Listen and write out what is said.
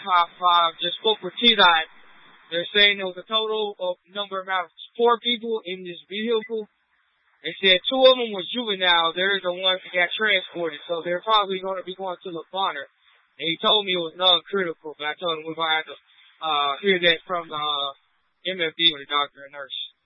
I just spoke with T-Dot. They're saying there was a total of amount of 4 people in this vehicle. They said 2 of them was juvenile. They're the ones that got transported, so they're probably going to be going to La Bonner. And he told me it was non-critical, but I told him we're going to have to hear that from MFD or the doctor and nurse.